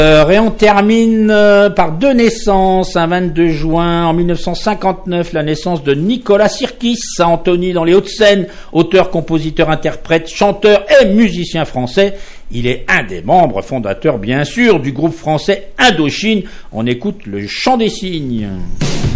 Et on termine par deux naissances. Un 22 juin en 1959, la naissance de Nicolas Sirkis à Antony dans les Hauts-de-Seine, auteur, compositeur, interprète, chanteur et musicien français. Il est un des membres fondateurs, bien sûr, du groupe français Indochine. On écoute le chant des cygnes.